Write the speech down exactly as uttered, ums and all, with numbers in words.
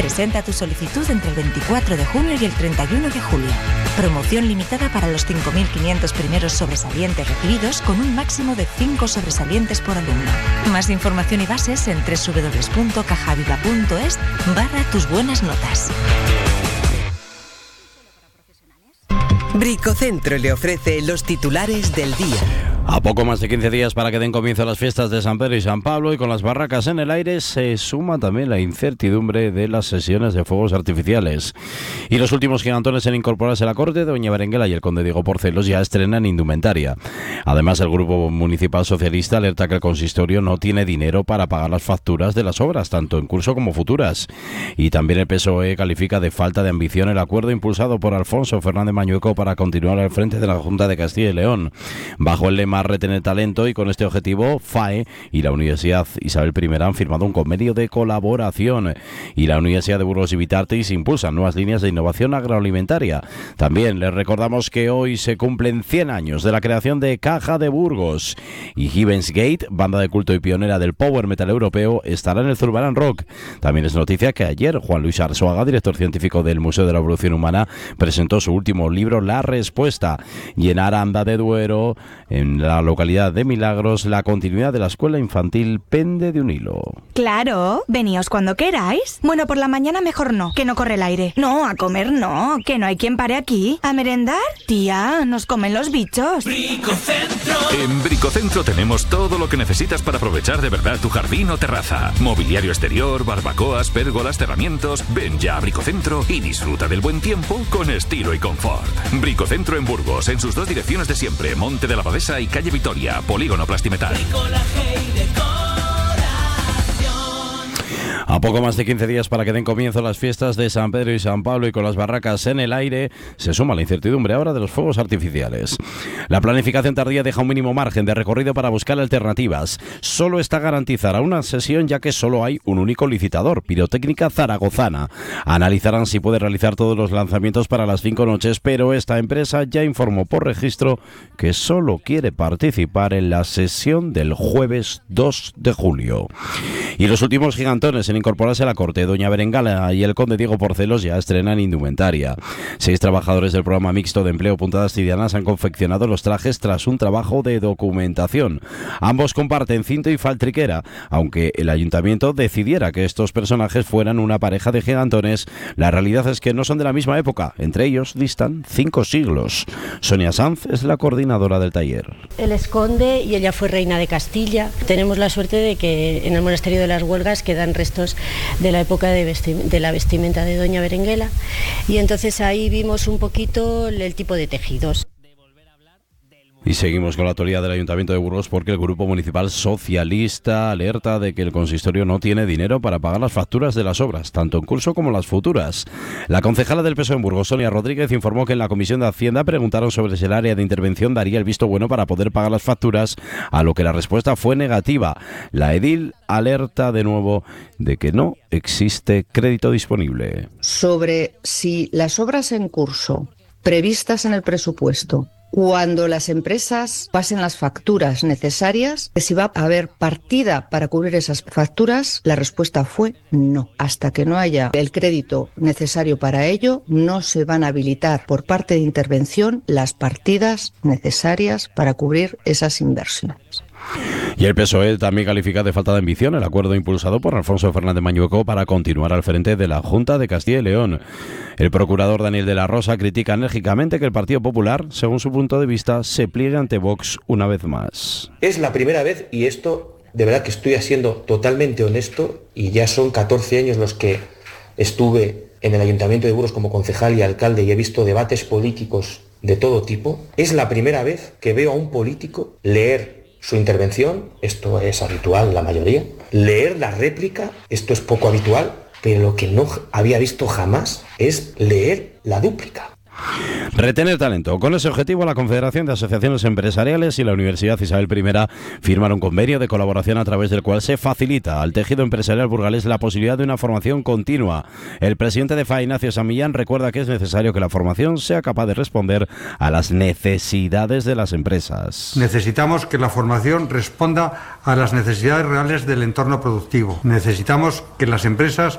Presenta tu solicitud entre el veinticuatro de junio y el treinta y uno de julio. Promoción limitada para los cinco mil quinientos primeros sobresalientes recibidos, con un máximo de cinco sobresalientes por alumno. Más información y bases en doble u doble u doble u punto cajaviva punto es barra tus buenas notas. Bricocentro le ofrece los titulares del día. A poco más de quince días para que den comienzo las fiestas de San Pedro y San Pablo, y con las barracas en el aire se suma también la incertidumbre de las sesiones de fuegos artificiales. Y los últimos gigantones en incorporarse a la corte, Doña Berenguela y el conde Diego Porcelos, ya estrenan indumentaria. Además, el Grupo Municipal Socialista alerta que el consistorio no tiene dinero para pagar las facturas de las obras, tanto en curso como futuras. Y también el P S O E califica de falta de ambición el acuerdo impulsado por Alfonso Fernández Mañueco para continuar al frente de la Junta de Castilla y León, bajo el lema retener talento, y con este objetivo F A E y la Universidad Isabel I han firmado un convenio de colaboración, y la Universidad de Burgos y Vitartis impulsan nuevas líneas de innovación agroalimentaria. También les recordamos que hoy se cumplen cien años de la creación de Caja de Burgos, y Heaven's Gate, banda de culto y pionera del power metal europeo, estará en el Zurbarán Rock. También es noticia que ayer Juan Luis Arzuaga, director científico del Museo de la Evolución Humana, presentó su último libro, La Respuesta, y en Aranda de Duero, en la la localidad de Milagros, la continuidad de la escuela infantil pende de un hilo. Claro, veníos cuando queráis. Bueno, por la mañana mejor no, que no corre el aire. No, a comer no, que no hay quien pare aquí. ¿A merendar? Tía, nos comen los bichos. Bricocentro. En Bricocentro tenemos todo lo que necesitas para aprovechar de verdad tu jardín o terraza. Mobiliario exterior, barbacoas, pérgolas, cerramientos. Ven ya a Bricocentro y disfruta del buen tiempo con estilo y confort. Bricocentro en Burgos, en sus dos direcciones de siempre, Monte de la Abadesa y Calle Vitoria, Polígono Plastimetal. A poco más de quince días para que den comienzo las fiestas de San Pedro y San Pablo, y con las barracas en el aire se suma la incertidumbre ahora de los fuegos artificiales. La planificación tardía deja un mínimo margen de recorrido para buscar alternativas. Solo está garantizada una sesión, ya que solo hay un único licitador, Pirotécnica Zaragozana. Analizarán si puede realizar todos los lanzamientos para las cinco noches, pero esta empresa ya informó por registro que solo quiere participar en la sesión del jueves dos de julio. Y los últimos gigantones en incorporarse a la corte, Doña Berenguela y el conde Diego Porcelos, ya estrenan indumentaria. Seis trabajadores del programa mixto de empleo Puntadas Tidianas han confeccionado los trajes tras un trabajo de documentación. Ambos comparten cinto y faltriquera. Aunque el ayuntamiento decidiera que estos personajes fueran una pareja de gigantones, la realidad es que no son de la misma época. Entre ellos distan cinco siglos. Sonia Sanz es la coordinadora del taller. Él es conde y ella fue reina de Castilla. Tenemos la suerte de que en el monasterio de las Huelgas quedan restos de la época de, vesti- de la vestimenta de Doña Berenguela, y entonces ahí vimos un poquito el tipo de tejidos. Y seguimos con la actualidad del Ayuntamiento de Burgos, porque el Grupo Municipal Socialista alerta de que el consistorio no tiene dinero para pagar las facturas de las obras, tanto en curso como las futuras. La concejala del P S O E en Burgos, Sonia Rodríguez, informó que en la Comisión de Hacienda preguntaron sobre si el área de intervención daría el visto bueno para poder pagar las facturas, a lo que la respuesta fue negativa. La edil alerta de nuevo de que no existe crédito disponible. Sobre si las obras en curso previstas en el presupuesto, cuando las empresas pasen las facturas necesarias, si va a haber partida para cubrir esas facturas, la respuesta fue no. Hasta que no haya el crédito necesario para ello, no se van a habilitar por parte de intervención las partidas necesarias para cubrir esas inversiones. Y el P S O E también califica de falta de ambición el acuerdo impulsado por Alfonso Fernández Mañueco para continuar al frente de la Junta de Castilla y León. El procurador Daniel de la Rosa critica enérgicamente que el Partido Popular, según su punto de vista, se pliegue ante Vox una vez más. Es la primera vez, y esto de verdad que estoy siendo totalmente honesto, y ya son catorce años los que estuve en el Ayuntamiento de Burgos como concejal y alcalde y he visto debates políticos de todo tipo, es la primera vez que veo a un político leer su intervención, esto es habitual la mayoría, leer la réplica, esto es poco habitual, pero lo que no había visto jamás es leer la dúplica. Retener talento. Con ese objetivo, la Confederación de Asociaciones Empresariales y la Universidad Isabel I firmaron un convenio de colaboración a través del cual se facilita al tejido empresarial burgalés la posibilidad de una formación continua. El presidente de F A E, Ignacio Samillán, recuerda que es necesario que la formación sea capaz de responder a las necesidades de las empresas. Necesitamos que la formación responda a las necesidades reales del entorno productivo. Necesitamos que las empresas